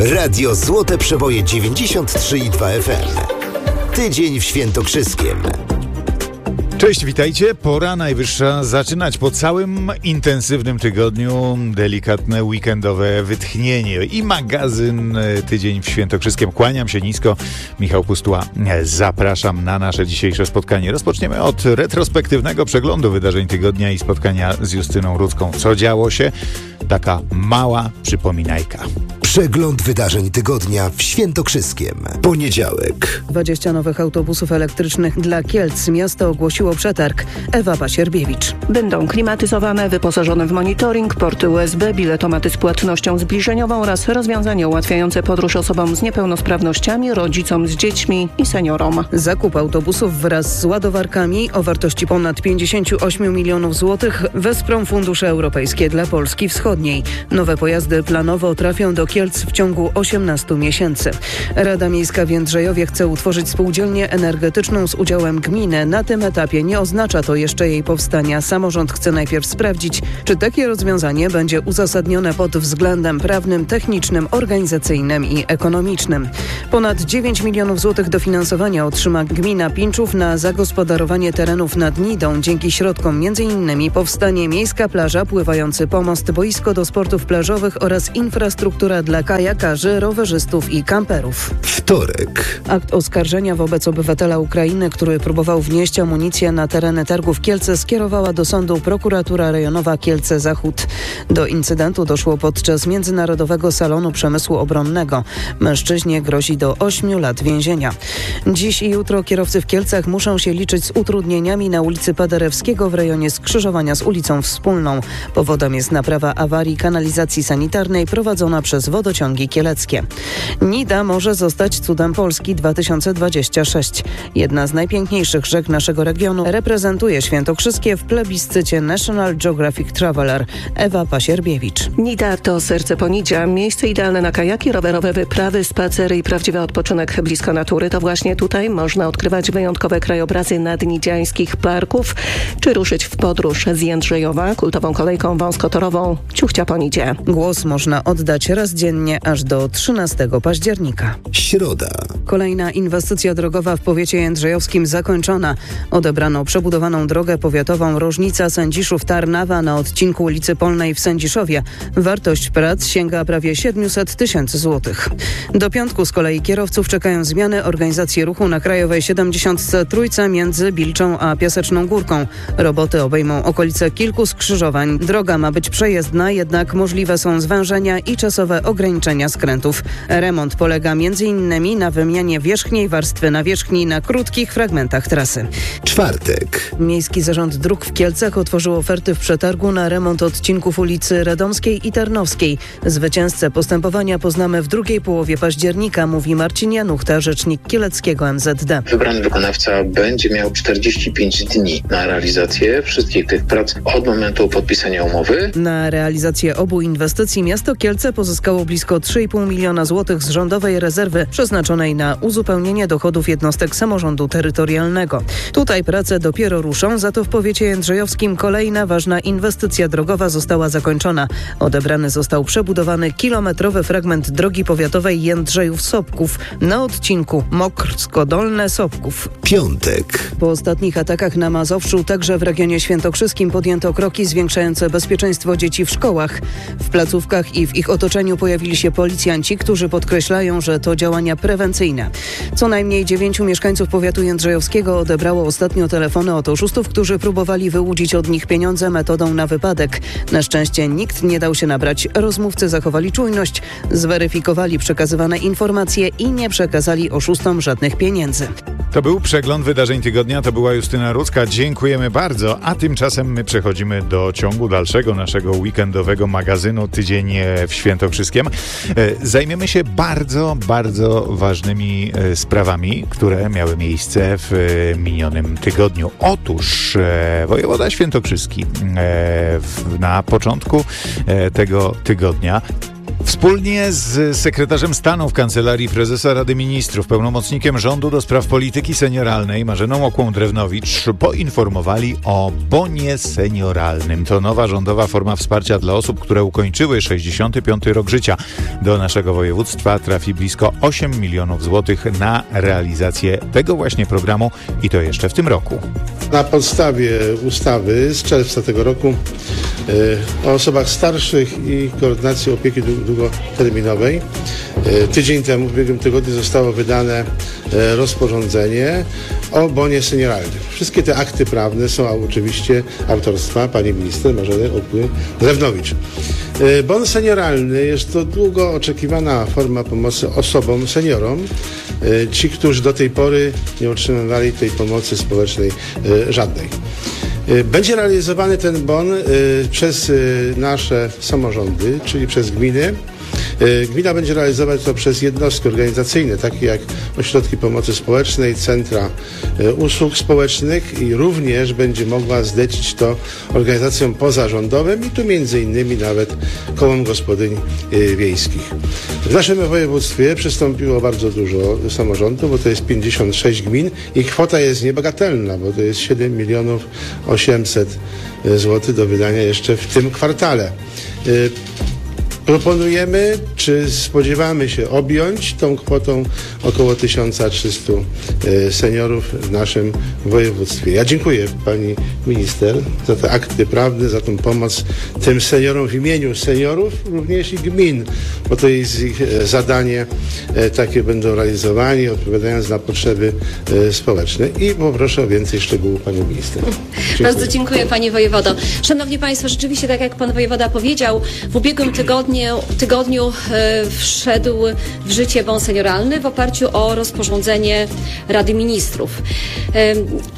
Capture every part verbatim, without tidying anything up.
Radio Złote Przeboje dziewięćdziesiąt trzy i dwa F M. Tydzień w Świętokrzyskiem. Cześć, witajcie. Pora najwyższa zaczynać po całym intensywnym tygodniu delikatne weekendowe wytchnienie i magazyn Tydzień w Świętokrzyskiem. Kłaniam się nisko. Michał Pustuła. Zapraszam na nasze dzisiejsze spotkanie. Rozpoczniemy od retrospektywnego przeglądu wydarzeń tygodnia i spotkania z Justyną Rudzką. Co działo się? Taka mała przypominajka. Przegląd wydarzeń tygodnia w Świętokrzyskiem. Poniedziałek. dwadzieścia nowych autobusów elektrycznych dla Kielc. Miasto ogłosiło przetarg. Ewa Pasierbiewicz. Będą klimatyzowane, wyposażone w monitoring, porty U S B, biletomaty z płatnością zbliżeniową oraz rozwiązania ułatwiające podróż osobom z niepełnosprawnościami, rodzicom z dziećmi i seniorom. Zakup autobusów wraz z ładowarkami o wartości ponad pięćdziesiąt osiem milionów złotych wesprą fundusze europejskie dla Polski Wschodniej. Nowe pojazdy planowo trafią do Kielc w ciągu osiemnastu miesięcy. Rada Miejska w Jędrzejowie chce utworzyć spółdzielnię energetyczną z udziałem gminy. Na tym etapie nie oznacza to jeszcze jej powstania. Samorząd chce najpierw sprawdzić, czy takie rozwiązanie będzie uzasadnione pod względem prawnym, technicznym, organizacyjnym i ekonomicznym. Ponad dziewięć milionów złotych dofinansowania otrzyma gmina Pińczów na zagospodarowanie terenów nad Nidą. Dzięki środkom m.in. powstanie miejska plaża, pływający pomost, boisko do sportów plażowych oraz infrastruktura dla kajakarzy, rowerzystów i kamperów. Wtorek. Akt oskarżenia wobec obywatela Ukrainy, który próbował wnieść amunicję na tereny targów Kielce, skierowała do sądu prokuratura rejonowa Kielce-Zachód. Do incydentu doszło podczas Międzynarodowego Salonu Przemysłu Obronnego. Mężczyźnie grozi do ośmiu lat więzienia. Dziś i jutro kierowcy w Kielcach muszą się liczyć z utrudnieniami na ulicy Paderewskiego w rejonie skrzyżowania z ulicą Wspólną. Powodem jest naprawa awarii kanalizacji sanitarnej prowadzona przez wodociągi kieleckie. Nida może zostać cudem Polski dwa tysiące dwudziesty szósty. Jedna z najpiękniejszych rzek naszego regionu reprezentuje Świętokrzyskie w plebiscycie National Geographic Traveler. Ewa Pasierbiewicz. Nida to serce Ponidzia, miejsce idealne na kajaki, rowerowe wyprawy, spacery i prawdziwy odpoczynek blisko natury. To właśnie tutaj można odkrywać wyjątkowe krajobrazy nadnidziańskich parków, czy ruszyć w podróż z Jędrzejowa kultową kolejką wąskotorową Ciuchcia-Ponidzie. Głos można oddać raz dziennie aż do trzynastego października. Środa. Kolejna inwestycja drogowa w powiecie jędrzejowskim zakończona. Odebrano przebudowaną drogę powiatową Rożnica-Sędziszów-Tarnawa na odcinku ulicy Polnej w Sędziszowie. Wartość prac sięga prawie siedemset tysięcy złotych. Do piątku z kolei kierowców czekają zmiany organizacji ruchu na Krajowej siedemdziesiąt trzy między Bilczą a Piaseczną Górką. Roboty obejmą okolice kilku skrzyżowań. Droga ma być przejezdna, jednak możliwe są zwężenia i czasowe ograniczenia skrętów. Remont polega m.in. na wymianie wierzchniej warstwy nawierzchni na krótkich fragmentach trasy. Czwartek. Miejski Zarząd Dróg w Kielcach otworzył oferty w przetargu na remont odcinków ulicy Radomskiej i Tarnowskiej. Zwycięzcę postępowania poznamy w drugiej połowie października, mówi Marcin Januchta, rzecznik kieleckiego M Z D. Wybrany wykonawca będzie miał czterdzieści pięć dni na realizację wszystkich tych prac od momentu podpisania umowy. Na realizację obu inwestycji miasto Kielce pozyskało blisko trzy i pół miliona złotych z rządowej rezerwy przeznaczonej na uzupełnienie dochodów jednostek samorządu terytorialnego. Tutaj prace dopiero ruszą, za to w powiecie jędrzejowskim kolejna ważna inwestycja drogowa została zakończona. Odebrany został przebudowany kilometrowy fragment drogi powiatowej Jędrzejów-Sopków na odcinku Mokrsko-Dolne-Sopków. Piątek. Po ostatnich atakach na Mazowszu, także w regionie świętokrzyskim podjęto kroki zwiększające bezpieczeństwo dzieci w szkołach. W placówkach i w ich otoczeniu pojawili się policjanci, którzy podkreślają, że to działania prewencyjne. Co najmniej dziewięciu mieszkańców powiatu jędrzejowskiego odebrało ostatnio telefony od oszustów, którzy próbowali wyłudzić od nich pieniądze metodą na wypadek. Na szczęście nikt nie dał się nabrać. Rozmówcy zachowali czujność, zweryfikowali przekazywane informacje i nie przekazali oszustom żadnych pieniędzy. To był przegląd wydarzeń tygodnia, to była Justyna Rudzka. Dziękujemy bardzo, a tymczasem my przechodzimy do ciągu dalszego naszego weekendowego magazynu Tydzień w Świętokrzyskiem. Zajmiemy się bardzo, bardzo ważnymi sprawami, które miały miejsce w minionym tygodniu. Otóż wojewoda świętokrzyski na początku tego tygodnia Wspólnie z sekretarzem stanu w Kancelarii Prezesa Rady Ministrów, pełnomocnikiem rządu do spraw polityki senioralnej Marzeną Okłą-Drewnowicz poinformowali o bonie senioralnym. To nowa rządowa forma wsparcia dla osób, które ukończyły sześćdziesiąty piąty rok życia. Do naszego województwa trafi blisko osiem milionów złotych na realizację tego właśnie programu i to jeszcze w tym roku. Na podstawie ustawy z czerwca tego roku y, o osobach starszych i koordynacji opieki długoterminowej y, tydzień temu, w ubiegłym tygodniu zostało wydane y, rozporządzenie o bonie senioralnym. Wszystkie te akty prawne są oczywiście autorstwa pani minister Marzeny Okły-Drewnowicz. Y, bon senioralny jest to długo oczekiwana forma pomocy osobom, seniorom, y, ci, którzy do tej pory nie otrzymywali tej pomocy społecznej y, żadnej. Będzie realizowany ten bon przez nasze samorządy, czyli przez gminy. Gmina będzie realizować to przez jednostki organizacyjne, takie jak ośrodki pomocy społecznej, centra usług społecznych i również będzie mogła zlecić to organizacjom pozarządowym i tu między innymi nawet kołom gospodyń wiejskich. W naszym województwie przystąpiło bardzo dużo samorządów, bo to jest pięćdziesiąt sześć gmin i kwota jest niebagatelna, bo to jest siedem milionów osiemset złotych do wydania jeszcze w tym kwartale. Proponujemy, czy spodziewamy się objąć tą kwotą około tysiąc trzysta seniorów w naszym województwie. Ja dziękuję pani minister za te akty prawne, za tą pomoc tym seniorom w imieniu seniorów, również i gmin, bo to jest ich zadanie, takie będą realizowani, odpowiadając na potrzeby społeczne. I poproszę o więcej szczegółów panią minister. Dziękuję. Bardzo dziękuję panie wojewodo. Szanowni państwo, rzeczywiście tak jak pan wojewoda powiedział, w ubiegłym tygodniu tygodniu e, wszedł w życie bon senioralny w oparciu o rozporządzenie Rady Ministrów. E,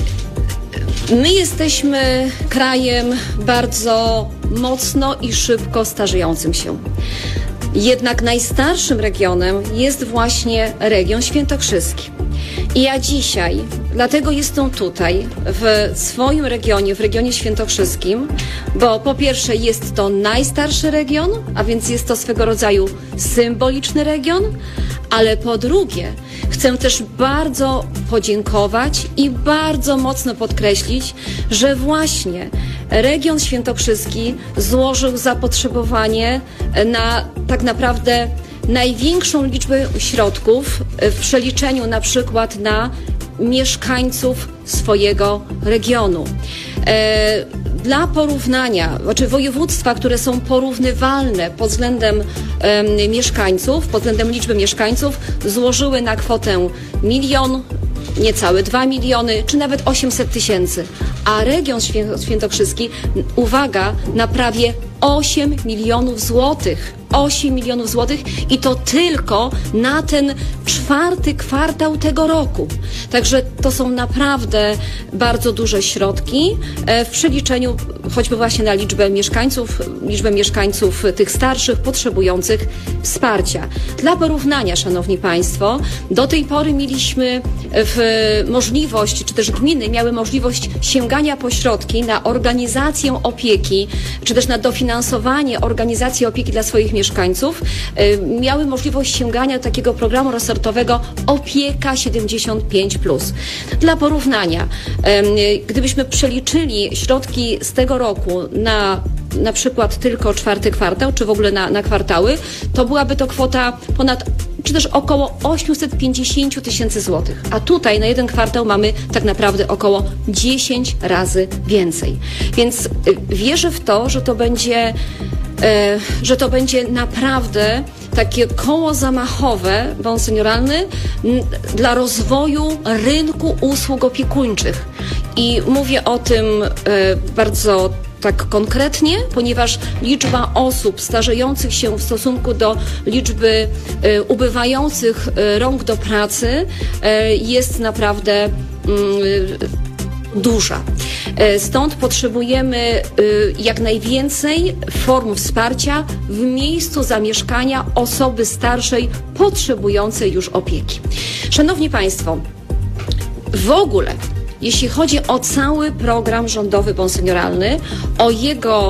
my jesteśmy krajem bardzo mocno i szybko starzejącym się. Jednak najstarszym regionem jest właśnie region świętokrzyski. I ja dzisiaj, dlatego jestem tutaj, w swoim regionie, w regionie świętokrzyskim, bo po pierwsze jest to najstarszy region, a więc jest to swego rodzaju symboliczny region, ale po drugie chcę też bardzo podziękować i bardzo mocno podkreślić, że właśnie region świętokrzyski złożył zapotrzebowanie na tak naprawdę największą liczbę środków w przeliczeniu na przykład na mieszkańców swojego regionu. E, dla porównania, znaczy województwa, które są porównywalne pod względem e, mieszkańców, pod względem liczby mieszkańców, złożyły na kwotę milion, niecałe dwa miliony, czy nawet osiemset tysięcy. A region świętokrzyski, uwaga, na prawie osiem milionów złotych. osiem milionów złotych i to tylko na ten czwarty kwartał tego roku. Także to są naprawdę bardzo duże środki w przeliczeniu choćby właśnie na liczbę mieszkańców, liczbę mieszkańców tych starszych, potrzebujących wsparcia. Dla porównania, szanowni państwo, do tej pory mieliśmy w możliwość, czy też gminy miały możliwość sięgania po środki na organizację opieki, czy też na dofinansowanie organizacji opieki dla swoich mieszkańców, miały możliwość sięgania do takiego programu resortowego Opieka siedemdziesiąt pięć plus. Dla porównania, gdybyśmy przeliczyli środki z tego roku na na przykład tylko czwarty kwartał, czy w ogóle na, na kwartały, to byłaby to kwota ponad, czy też około osiemset pięćdziesiąt tysięcy złotych. A tutaj na jeden kwartał mamy tak naprawdę około dziesięć razy więcej. Więc y, wierzę w to, że to będzie, y, że to będzie naprawdę takie koło zamachowe, bon senioralny, m, dla rozwoju rynku usług opiekuńczych. I mówię o tym y, bardzo tak konkretnie, ponieważ liczba osób starzejących się w stosunku do liczby y, ubywających y, rąk do pracy y, jest naprawdę y, duża. Y, stąd potrzebujemy y, jak najwięcej form wsparcia w miejscu zamieszkania osoby starszej potrzebującej już opieki. Szanowni Państwo, w ogóle jeśli chodzi o cały program rządowy bon senioralny, o jego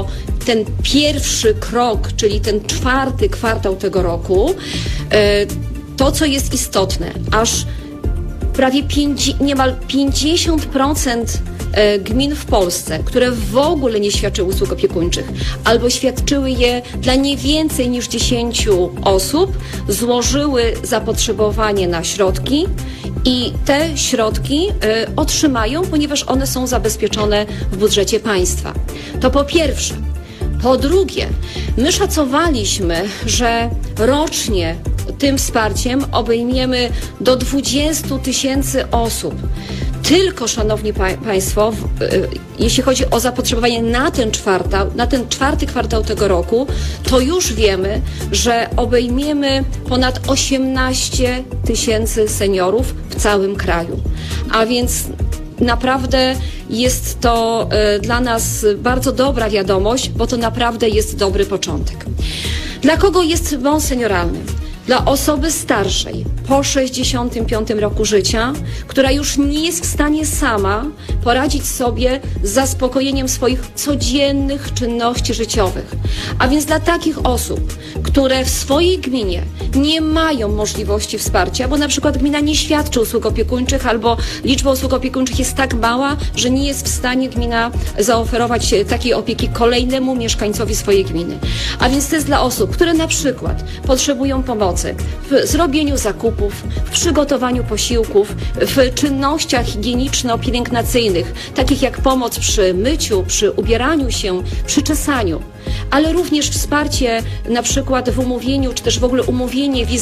ten pierwszy krok, czyli ten czwarty kwartał tego roku, to, co jest istotne, aż prawie pięć, niemal pięćdziesiąt procent gmin w Polsce, które w ogóle nie świadczyły usług opiekuńczych albo świadczyły je dla nie więcej niż dziesięciu osób, złożyły zapotrzebowanie na środki i te środki y, otrzymają, ponieważ one są zabezpieczone w budżecie państwa. To po pierwsze. Po drugie, my szacowaliśmy, że rocznie tym wsparciem obejmiemy do dwudziestu tysięcy osób. Tylko, szanowni pa- państwo, w, y, jeśli chodzi o zapotrzebowanie na ten kwartał, na ten czwarty kwartał tego roku, to już wiemy, że obejmiemy ponad osiemnaście tysięcy seniorów w całym kraju. A więc naprawdę jest to y, dla nas bardzo dobra wiadomość, bo to naprawdę jest dobry początek. Dla kogo jest bon senioralny? Dla osoby starszej po sześćdziesiątym piątym roku życia, która już nie jest w stanie sama poradzić sobie z zaspokojeniem swoich codziennych czynności życiowych. A więc dla takich osób, które w swojej gminie nie mają możliwości wsparcia, bo na przykład gmina nie świadczy usług opiekuńczych albo liczba usług opiekuńczych jest tak mała, że nie jest w stanie gmina zaoferować takiej opieki kolejnemu mieszkańcowi swojej gminy. A więc to jest dla osób, które na przykład potrzebują pomocy w zrobieniu zakupów, w przygotowaniu posiłków, w czynnościach higieniczno-pielęgnacyjnych, takich jak pomoc przy myciu, przy ubieraniu się, przy czesaniu, ale również wsparcie na przykład w umówieniu, czy też w ogóle umówienie wizyty